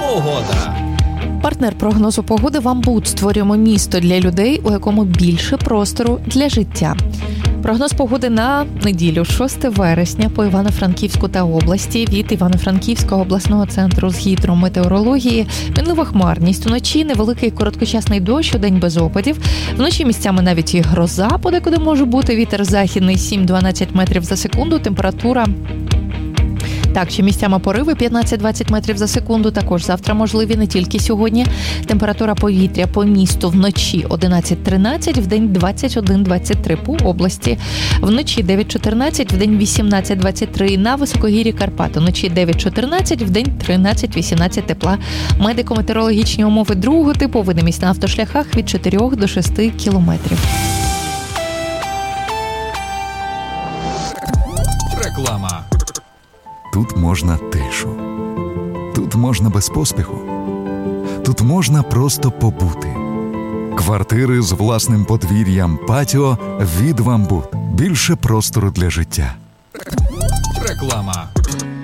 Погода. Партнер прогнозу погоди «Вамбут». Створюємо місто для людей, у якому більше простору для життя. Прогноз погоди на неділю, 6 вересня, по Івано-Франківську та області. Від Івано-Франківського обласного центру з гідрометеорології. Мінлива хмарність. Уночі невеликий короткочасний дощ, удень без опадів. Вночі місцями навіть і гроза, подекуди може бути. Вітер західний 7-12 метрів за секунду. Температура... Так, ще місцями пориви 15-20 метрів за секунду. Також завтра можливі, не тільки сьогодні. Температура повітря по місту вночі 11-13, вдень 21-23 по області. Вночі 9-14, вдень 18-23 на високогір'ї Карпат. Вночі 9-14, вдень 13-18 тепла. Медико-метеорологічні умови другого типу. Видимість на автошляхах від 4 до 6 кілометрів. Реклама. Тут можна тишу. Тут можна без поспіху. Тут можна просто побути. Квартири з власним подвір'ям, патіо від «Вамбут». Більше простору для життя. Реклама.